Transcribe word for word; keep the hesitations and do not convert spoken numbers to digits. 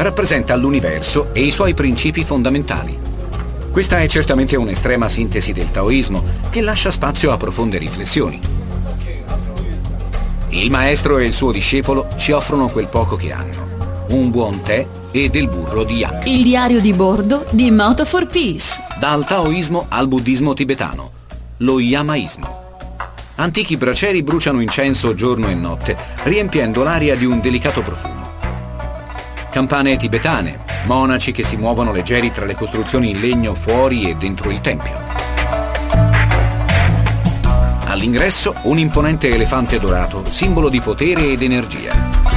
rappresenta l'universo e i suoi principi fondamentali. Questa è certamente un'estrema sintesi del taoismo che lascia spazio a profonde riflessioni. Il maestro e il suo discepolo ci offrono quel poco che hanno: un buon tè e del burro di yak. Il diario di bordo di Moto for Peace. Dal taoismo al buddismo tibetano, lo yamaismo. Antichi bracieri bruciano incenso giorno e notte, riempiendo l'aria di un delicato profumo. Campane tibetane, monaci che si muovono leggeri tra le costruzioni in legno fuori e dentro il tempio. All'ingresso un imponente elefante dorato, simbolo di potere ed energia.